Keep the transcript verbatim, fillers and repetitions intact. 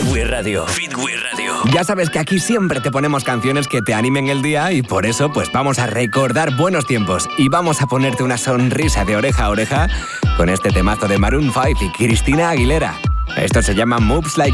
Fitwi Radio. Fitwi Radio. Ya sabes que aquí siempre te ponemos canciones que te animen el día y por eso pues vamos a recordar buenos tiempos y vamos a ponerte una sonrisa de oreja a oreja con este temazo de Maroon cinco y Cristina Aguilera. Esto se llama Moves Like